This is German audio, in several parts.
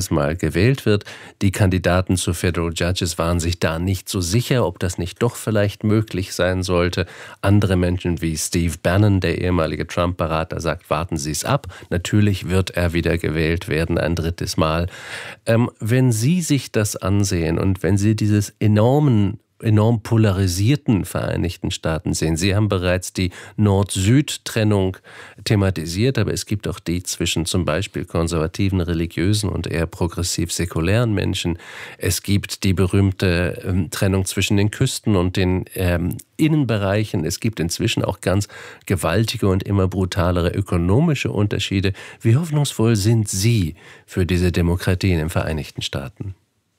drittes Mal gewählt wird. Die Kandidaten zu Federal Judges waren sich da nicht so sicher, ob das nicht doch vielleicht möglich sein sollte. Andere Menschen wie Steve Bannon, der ehemalige Trump-Berater, sagt, warten Sie es ab. Natürlich wird er wieder gewählt werden, ein drittes Mal. Wenn Sie sich das ansehen und wenn Sie dieses enorm polarisierten Vereinigten Staaten sehen. Sie haben bereits die Nord-Süd-Trennung thematisiert, aber es gibt auch die zwischen zum Beispiel konservativen, religiösen und eher progressiv-säkulären Menschen. Es gibt die berühmte Trennung zwischen den Küsten und den Innenbereichen. Es gibt inzwischen auch ganz gewaltige und immer brutalere ökonomische Unterschiede. Wie hoffnungsvoll sind Sie für diese Demokratie in den Vereinigten Staaten?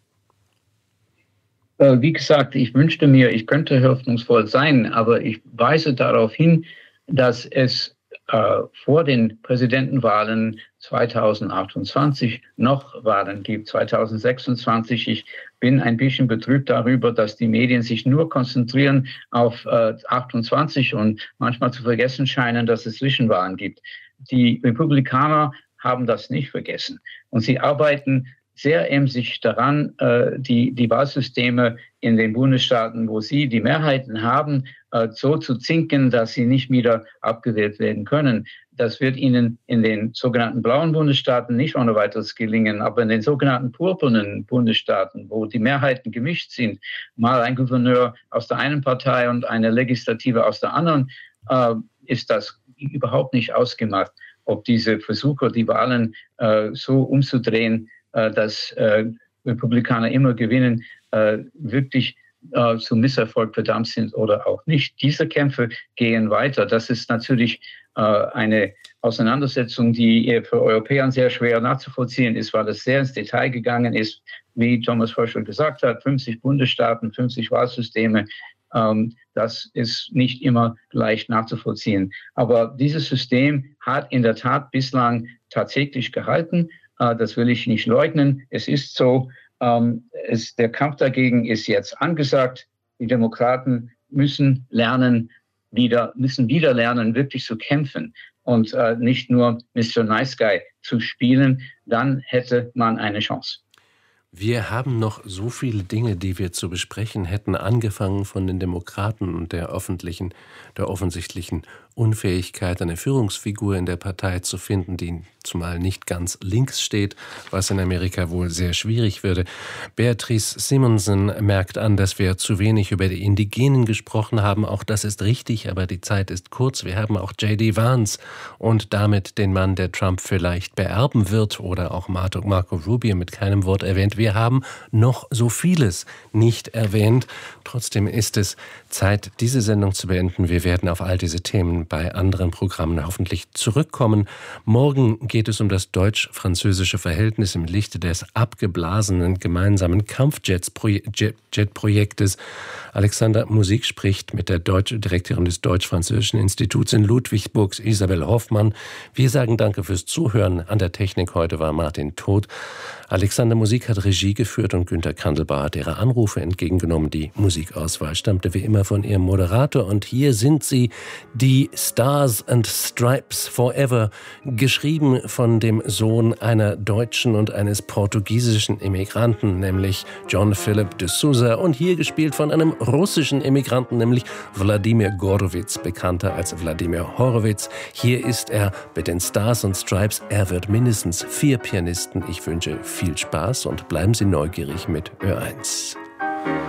Wie gesagt, ich wünschte mir, ich könnte hoffnungsvoll sein, aber ich weise darauf hin, dass es vor den Präsidentenwahlen 2028 noch Wahlen gibt, 2026. Ich bin ein bisschen betrübt darüber, dass die Medien sich nur konzentrieren auf 28 und manchmal zu vergessen scheinen, dass es Zwischenwahlen gibt. Die Republikaner haben das nicht vergessen und sie arbeiten sehr emsig daran, die Wahlsysteme in den Bundesstaaten, wo sie die Mehrheiten haben, so zu zinken, dass sie nicht wieder abgewählt werden können. Das wird ihnen in den sogenannten blauen Bundesstaaten nicht ohne weiteres gelingen, aber in den sogenannten purpurnen Bundesstaaten, wo die Mehrheiten gemischt sind, mal ein Gouverneur aus der einen Partei und eine Legislative aus der anderen, ist das überhaupt nicht ausgemacht, ob diese Versuche, die Wahlen so umzudrehen, dass Republikaner immer gewinnen, wirklich zum Misserfolg verdammt sind oder auch nicht. Diese Kämpfe gehen weiter. Das ist natürlich eine Auseinandersetzung, die für Europäer sehr schwer nachzuvollziehen ist, weil es sehr ins Detail gegangen ist. Wie Thomas Fröschel gesagt hat, 50 Bundesstaaten, 50 Wahlsysteme. Das ist nicht immer leicht nachzuvollziehen. Aber dieses System hat in der Tat bislang tatsächlich gehalten. Das will ich nicht leugnen. Es ist so, der Kampf dagegen ist jetzt angesagt. Die Demokraten müssen wieder lernen, wirklich zu kämpfen und nicht nur Mr. Nice Guy zu spielen. Dann hätte man eine Chance. Wir haben noch so viele Dinge, die wir zu besprechen hätten, angefangen von den Demokraten und der offensichtlichen Unfähigkeit, eine Führungsfigur in der Partei zu finden, die zumal nicht ganz links steht, was in Amerika wohl sehr schwierig würde. Beatrice Simonsen merkt an, dass wir zu wenig über die Indigenen gesprochen haben. Auch das ist richtig, aber die Zeit ist kurz. Wir haben auch J.D. Vance und damit den Mann, der Trump vielleicht beerben wird, oder auch Marco Rubio mit keinem Wort erwähnt. Wir haben noch so vieles nicht erwähnt. Trotzdem ist es Zeit, diese Sendung zu beenden. Wir werden auf all diese Themen bei anderen Programmen hoffentlich zurückkommen. Morgen geht es um das deutsch-französische Verhältnis im Lichte des abgeblasenen gemeinsamen Kampfjet-Projektes. Alexander Musik spricht mit der Direktorin des Deutsch-Französischen Instituts in Ludwigsburg, Isabel Hoffmann. Wir sagen danke fürs Zuhören. An der Technik heute war Martin Todt. Alexander Musik hat Regie geführt und Günter Kandelbauer hat ihre Anrufe entgegengenommen. Die Musikauswahl stammte wie immer von ihrem Moderator. Und hier sind sie, die Stars and Stripes Forever, geschrieben von dem Sohn einer deutschen und eines portugiesischen Immigranten, nämlich John Philip de Sousa, und hier gespielt von einem russischen Immigranten, nämlich Wladimir Gorowitz, bekannter als Wladimir Horowitz. Hier ist er mit den Stars and Stripes. Er wird mindestens 4 Pianisten. Ich wünsche viel Spaß und bleiben Sie neugierig mit Ö1.